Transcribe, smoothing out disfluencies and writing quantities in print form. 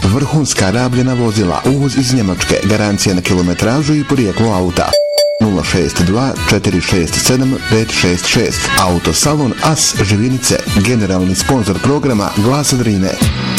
vrhunska rabljena vozila, uvoz iz Njemačke, garancija na kilometražu i porijeklo auta. 062 467 566. Autosalon As Živinice, generalni sponzor programa Glasa Drine.